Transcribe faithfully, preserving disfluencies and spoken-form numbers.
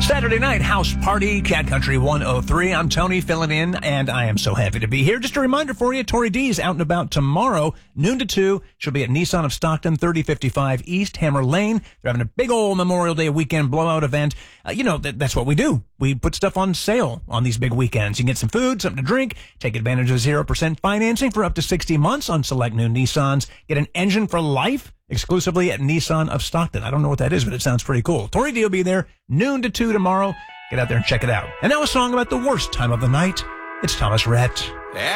Saturday night house party, Cat Country one oh three. I'm Tony filling in, and I am so happy to be here. Just a reminder for you, Tori D is out and about tomorrow, noon to two. She'll be at Nissan of Stockton, thirty fifty-five East Hammer Lane. They're having a big old Memorial Day weekend blowout event. Uh, you know, that, that's what we do. We put stuff on sale on these big weekends. You can get some food, something to drink, take advantage of zero percent financing for up to sixty months on select new Nissans. Get an engine for life exclusively at Nissan of Stockton. I don't know what that is, but it sounds pretty cool. Tori D will be there noon to two tomorrow. Get out there and check it out. And now a song about the worst time of the night. It's Thomas Rhett.